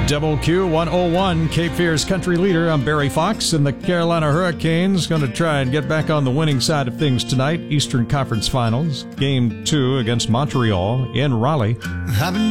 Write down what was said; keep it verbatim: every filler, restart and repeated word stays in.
W Q one oh one, Cape Fear's country leader. I'm Barry Fox, and the Carolina Hurricanes going to try and get back on the winning side of things tonight. Eastern Conference Finals, Game two against Montreal in Raleigh. I've been